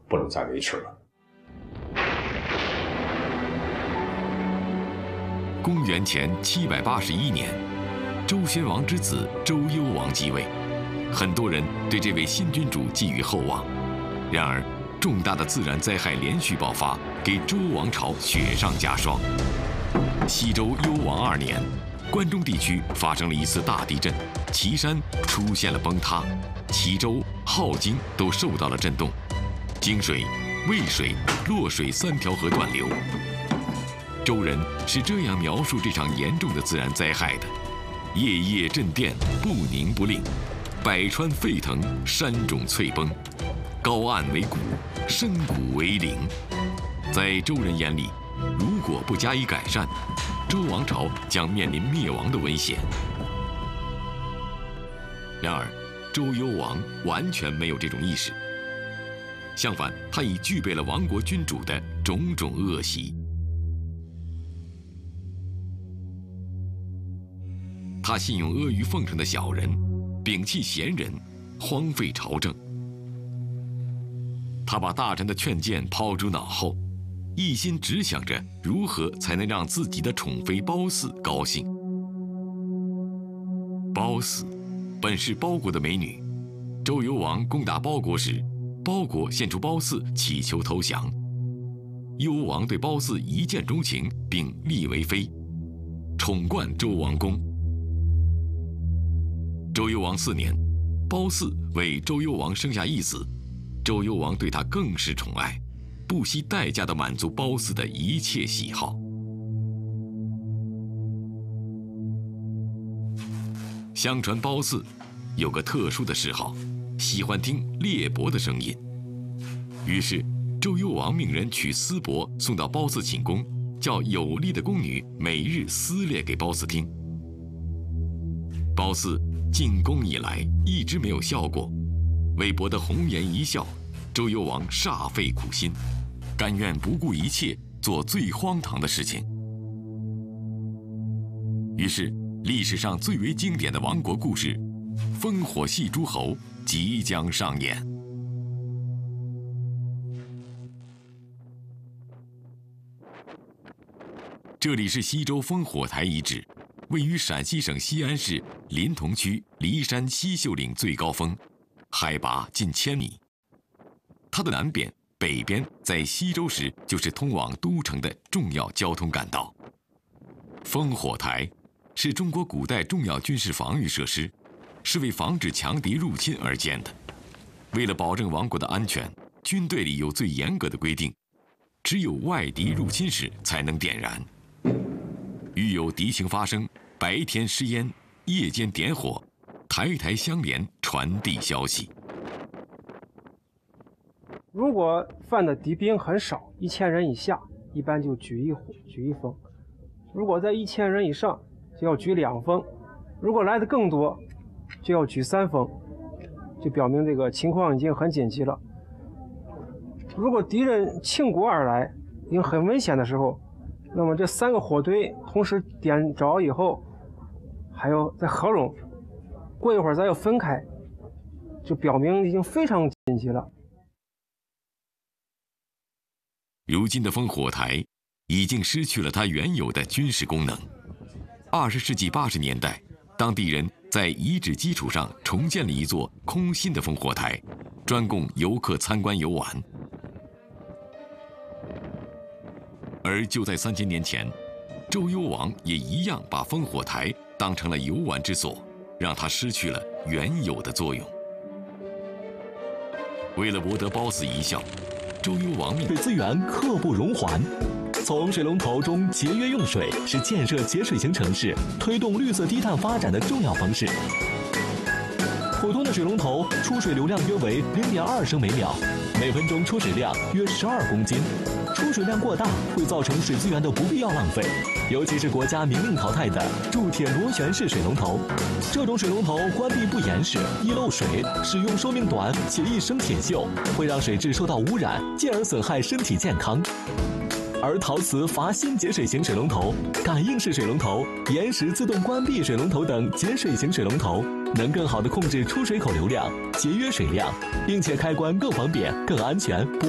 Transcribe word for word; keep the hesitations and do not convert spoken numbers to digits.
不能再维持了。 公元前七百八十一年，周宣王之子周幽王继位，很多人对这位新君主寄予厚望。然而，重大的自然灾害连续爆发，给周王朝雪上加霜。西周幽王二年，关中地区发生了一次大地震，岐山出现了崩塌，齐州、镐京都受到了震动，泾水、渭水、洛水三条河断流。周人是这样描述这场严重的自然灾害的：夜夜震电，不宁不令，百川沸腾，山冢脆崩，高岸为谷，深谷为陵。在周人眼里，如果不加以改善，周王朝将面临灭亡的危险。然而，周幽王完全没有这种意识，相反，他已具备了亡国君主的种种恶习。他信用阿谀奉承的小人，摒弃贤人，荒废朝政。他把大臣的劝谏抛诸脑后，一心只想着如何才能让自己的宠妃褒姒高兴。褒姒本是褒国的美女，周幽王攻打褒国时，褒国献出褒姒乞求投降。幽王对褒姒一见钟情，并立为妃，宠冠周王宫。周幽王四年，褒姒为周幽王生下一子，周幽王对她更是宠爱，不惜代价地满足褒姒的一切喜好。相传褒姒有个特殊的嗜好，喜欢听裂帛的声音。于是周幽王命人取丝帛送到褒姒寝宫，叫有力的宫女每日撕裂给褒姒听。褒姒进宫以来一直没有笑过，为博得红颜一笑，周幽王煞费苦心，甘愿不顾一切做最荒唐的事情。于是历史上最为经典的亡国故事——烽火戏诸侯即将上演。这里是西周烽火台遗址，位于陕西省西安市临潼区骊山西秀岭最高峰，海拔近千米。它的南边、北边在西周时就是通往都城的重要交通干道。烽火台是中国古代重要军事防御设施，是为防止强敌入侵而建的。为了保证王国的安全，军队里有最严格的规定，只有外敌入侵时才能点燃。遇有敌情发生，白天施烟，夜间点火，台台相连，传递消息。 如果犯的敌兵很少，一千人以下，一般就举一火，举一烽；如果在一千人以上，就要举两烽；如果来的更多，就要举三烽，就表明这个情况已经很紧急了。如果敌人倾国而来，已经很危险的时候，那么这三个火堆同时点着以后，还要再合拢，过一会儿再要分开，就表明已经非常紧急了。 如今的烽火台已经失去了它原有的军事功能。二十世纪八十年代，当地人在遗址基础上重建了一座空心的烽火台，专供游客参观游玩。而就在三千年前，周幽王也一样把烽火台当成了游玩之所，让它失去了原有的作用。为了博得褒姒一笑，周幽王命对资源刻不容缓。从水龙头中节约用水是建设节水型城市、推动绿色低碳发展的重要方式。普通的水龙头出水流量约为零点二升每秒，每分钟出水量约十二公斤。出水量过大会造成水资源的不必要浪费，尤其是国家明令淘汰的铸铁螺旋式水龙头。这种水龙头关闭不严实，易漏水，使用寿命短且易生铁锈，会让水质受到污染，进而损害身体健康。而陶瓷阀芯节水型水龙头、感应式水龙头、延时自动关闭水龙头等节水型水龙头，能更好地控制出水口流量，节约水量，并且开关更方便、更安全。不